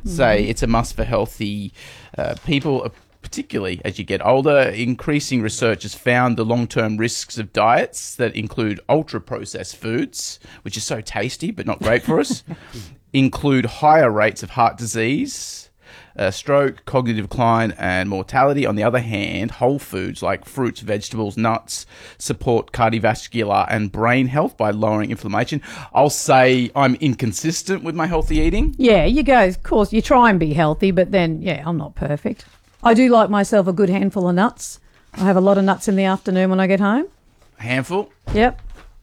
say it's a must for healthy people, particularly as you get older. Increasing research has found the long-term risks of diets that include ultra-processed foods, which is so tasty but not great for us, include higher rates of heart disease, stroke, cognitive decline, and mortality. On the other hand, whole foods like fruits, vegetables, nuts support cardiovascular and brain health by lowering inflammation. I'll say I'm inconsistent with my healthy eating. Yeah, you go, of course, you try and be healthy, but then, yeah, I'm not perfect. I do like myself a good handful of nuts. I have a lot of nuts in the afternoon when I get home. A handful? Yep.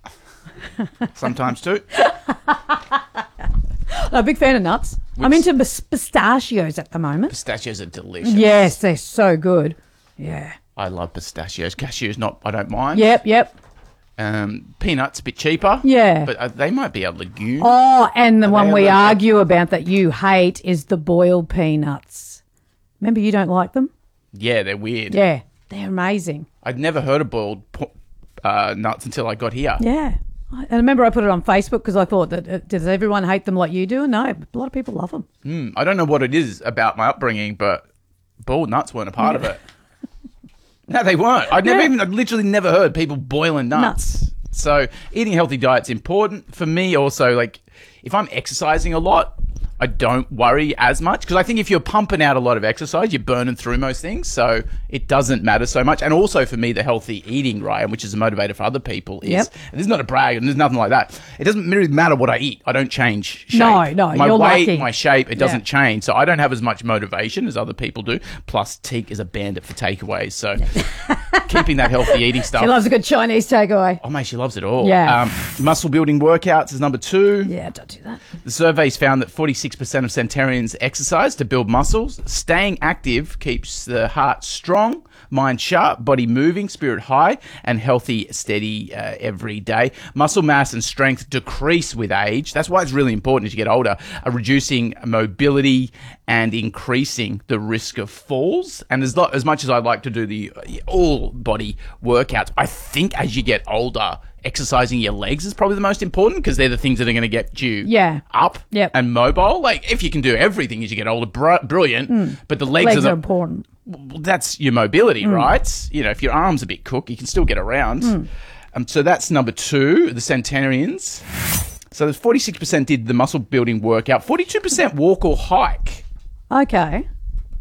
Sometimes two. I'm a big fan of nuts. I'm into pistachios at the moment. Pistachios are delicious. Yes, they're so good. Yeah. I love pistachios. Cashews, I don't mind. Yep. Peanuts, a bit cheaper. Yeah. But they might be a legume. Oh, and the one we argue about that you hate is the boiled peanuts. Remember you don't like them? Yeah, they're weird. Yeah, they're amazing. I'd never heard of boiled nuts until I got here. Yeah. And I remember I put it on Facebook because I thought that does everyone hate them like you do? No, a lot of people love them. I don't know what it is about my upbringing, but boiled nuts weren't a part of it. No, they weren't. I'd literally never heard people boiling nuts. So eating a healthy diet's important. For me also, like if I'm exercising a lot, I don't worry as much because I think if you're pumping out a lot of exercise, you're burning through most things. So it doesn't matter so much. And also for me, the healthy eating, Ryan, which is a motivator for other people, is, and this is not a brag and there's nothing like that. It doesn't really matter what I eat. I don't change shape. No, my you're weight, lucky. my shape, it doesn't change. So I don't have as much motivation as other people do. Plus, Teak is a bandit for takeaways. So keeping that healthy eating stuff. She loves a good Chinese takeaway. Oh, mate, she loves it all. Yeah. Muscle building workouts is number 2. Yeah, don't do that. The surveys found that 46% of centenarians exercise to build muscles. Staying active keeps the heart strong, mind sharp, body moving, spirit high, and healthy, steady every day. Muscle mass and strength decrease with age. That's why it's really important as you get older, reducing mobility and increasing the risk of falls. And as much as I like to do the all-body workouts, I think as you get older, exercising your legs is probably the most important because they're the things that are going to get you up and mobile. Like if you can do everything as you get older, brilliant. But the legs are important. That's your mobility, right? You know, if your arm's a bit cooked, you can still get around. So that's number 2, the centenarians. So there's 46% did the muscle building workout, 42% walk or hike. Okay.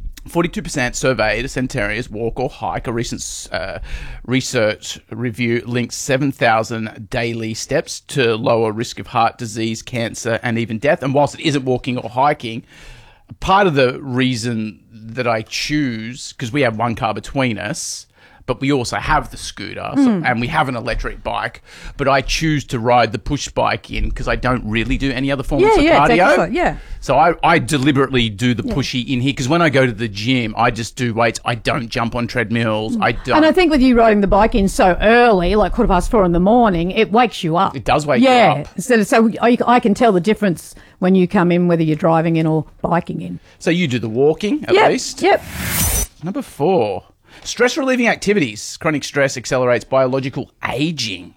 42% surveyed centenarians walk or hike. A recent research review links 7,000 daily steps to lower risk of heart disease, cancer, and even death. And whilst it isn't walking or hiking, part of the reason that I choose, because we have one car between us, but we also have the scooter and we have an electric bike, but I choose to ride the push bike in because I don't really do any other forms of cardio. So I deliberately do the pushy in here because when I go to the gym, I just do weights. I don't jump on treadmills. I don't. And I think with you riding the bike in so early, like 4:15 in the morning, it wakes you up. It does wake you up. So I can tell the difference when you come in, whether you're driving in or biking in. So you do the walking at least? Yep. Number 4. Stress-relieving activities. Chronic stress accelerates biological aging.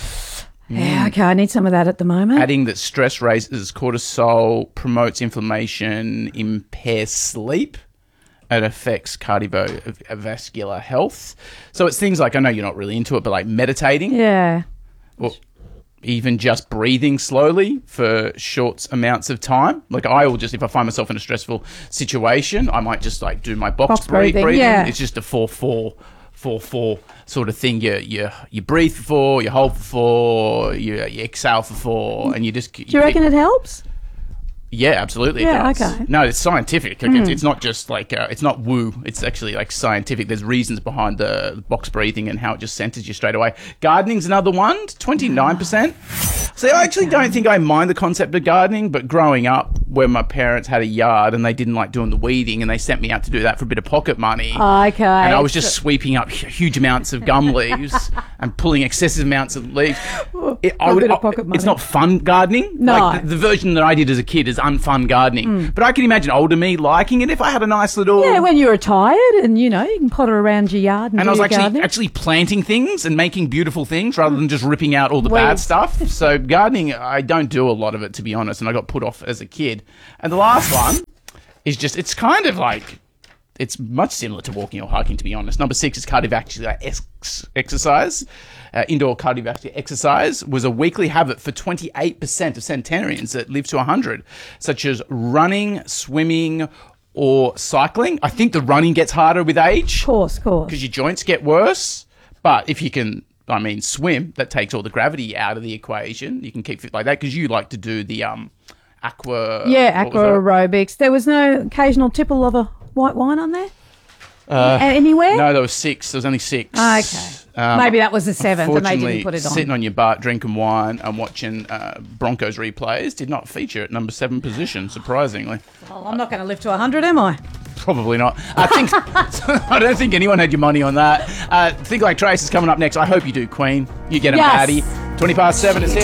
Yeah, okay, I need some of that at the moment. Adding that stress raises cortisol, promotes inflammation, impairs sleep, and affects cardiovascular health. So it's things like, I know you're not really into it, but like meditating. Yeah. Or even just breathing slowly for short amounts of time. Like I will just, if I find myself in a stressful situation, I might just like do my box breathing. Yeah. It's just a 4-4 sort of thing. You breathe for 4, you hold for 4, you exhale for 4, and you just. Do you reckon it helps? Yeah, absolutely. Yeah, it does. okay. No, it's scientific. Like it's not just like it's not woo. It's actually like scientific. There's reasons behind the box breathing and how it just centers you straight away. Gardening's another one. 29%. So I actually don't think I mind the concept of gardening, but growing up, when my parents had a yard and they didn't like doing the weeding, and they sent me out to do that for a bit of pocket money. Okay. And I was just sweeping up huge amounts of gum leaves and pulling excessive amounts of leaves. It's not fun gardening. No. Like the version that I did as a kid is unfun gardening. But I can imagine older me liking it if I had a nice little... Yeah, when you're retired and, you can potter around your yard and I do was your gardening. actually planting things and making beautiful things rather than just ripping out all the bad stuff. So gardening, I don't do a lot of it, to be honest, and I got put off as a kid. And the last one, is just, it's kind of like, it's much similar to walking or hiking, to be honest. Number 6 is cardiovascular exercise. Indoor cardiovascular exercise was a weekly habit for 28% of centenarians that live to 100, such as running, swimming, or cycling. I think the running gets harder with age. Of course. Because your joints get worse. But if you can, swim, that takes all the gravity out of the equation. You can keep fit like that because you like to do the aqua... Yeah, aqua aerobics. There was no occasional tipple of a white wine on there? Anywhere? No, there was 6. There was only 6. Okay. Maybe that was the 7th and they didn't put it on. Sitting on your butt, drinking wine and watching Broncos replays did not feature at number 7 position, surprisingly. Well, I'm not going to live to 100, am I? Probably not. I don't think anyone had your money on that. Think Like Trace is coming up next. I hope you do, Queen. You get a Maddie. 20 past 7 is here.